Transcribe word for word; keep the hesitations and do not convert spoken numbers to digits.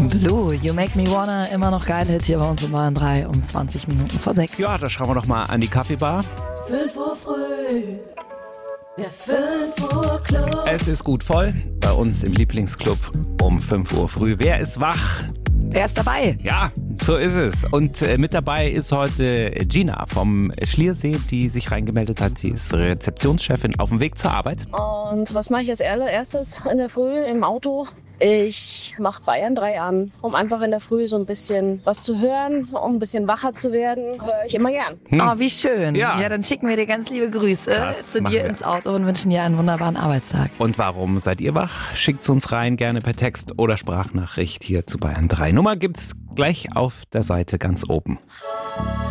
Blue, You Make Me Wanna, immer noch geil Hit hier bei uns um Bayern drei um zwanzig Minuten vor sechs. Ja, da schauen wir doch mal an die Kaffeebar. fünf Uhr früh, der fünf Uhr Club. Es ist gut voll bei uns im Lieblingsclub um fünf Uhr früh. Wer ist wach? Wer ist dabei? Ja, so ist es. Und äh, mit dabei ist heute Gina vom Schliersee, die sich reingemeldet hat. Sie ist Rezeptionschefin auf dem Weg zur Arbeit. Und was mache ich als allererstes in der Früh im Auto? Ich mache Bayern drei an, um einfach in der Früh so ein bisschen was zu hören, um ein bisschen wacher zu werden. Höre ich immer gern. Hm. Oh, wie schön. Ja. ja, dann schicken wir dir ganz liebe Grüße Das zu machen dir wir. ins Auto und wünschen dir einen wunderbaren Arbeitstag. Und warum seid ihr wach? Schickt's uns rein, gerne per Text oder Sprachnachricht hier zu Bayern drei. Nummer gibt's gleich auf der Seite ganz oben.